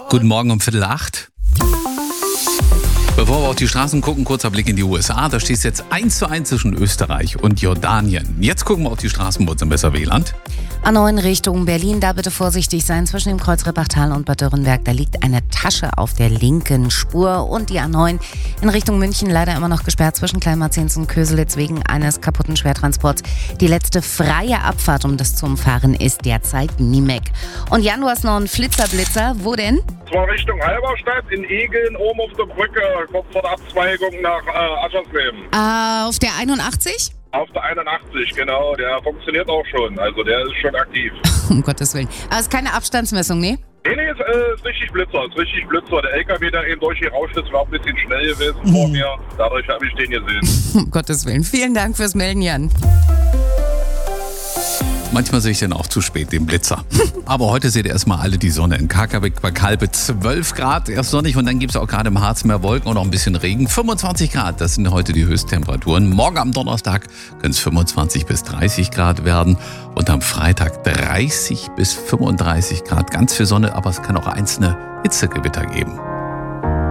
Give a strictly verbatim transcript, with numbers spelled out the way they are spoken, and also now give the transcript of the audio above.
Guten Morgen um Viertel acht. Bevor wir auf die Straßen gucken, kurzer Blick in die U S A. Da steht es jetzt eins zu eins zwischen Österreich und Jordanien. Jetzt gucken wir auf die Straßen, wo es am besser W L A N. A neun Richtung Berlin, da bitte vorsichtig sein. Zwischen dem Kreuz Reppachtal und Bad Dürrenberg, da liegt eine Tasche auf der linken Spur. Und die A neun in Richtung München leider immer noch gesperrt zwischen Kleinmarzens und Köselitz wegen eines kaputten Schwertransports. Die letzte freie Abfahrt, um das zu umfahren, ist derzeit Niemek. Und Jan, du hast noch einen Flitzer-Blitzer. Wo denn? Zwar Richtung Halberstadt, in Egeln, oben auf der Brücke, kurz vor der Abzweigung nach äh, Aschersleben. Äh, auf der einundachtzig? Auf der einundachtzig, genau. Der funktioniert auch schon. Also der ist schon aktiv. Um Gottes Willen. Aber es ist keine Abstandsmessung, ne? Nee, nee, ist, äh, ist richtig Blitzer, ist richtig Blitzer. Der L K W, der eben durchgerauscht ist, war ein bisschen schnell gewesen mhm. vor mir. Dadurch habe ich den gesehen. Um Gottes Willen. Vielen Dank fürs Melden, Jan. Manchmal sehe ich den auch zu spät, den Blitzer. Aber heute seht ihr erstmal alle die Sonne. In Karkabik bei Kalbe zwölf Grad, erst sonnig und dann gibt es auch gerade im Harz mehr Wolken und auch ein bisschen Regen. fünfundzwanzig Grad, das sind heute die Höchsttemperaturen. Morgen am Donnerstag können es fünfundzwanzig bis dreißig Grad werden und am Freitag dreißig bis fünfunddreißig Grad. Ganz viel Sonne, aber es kann auch einzelne Hitzegewitter geben.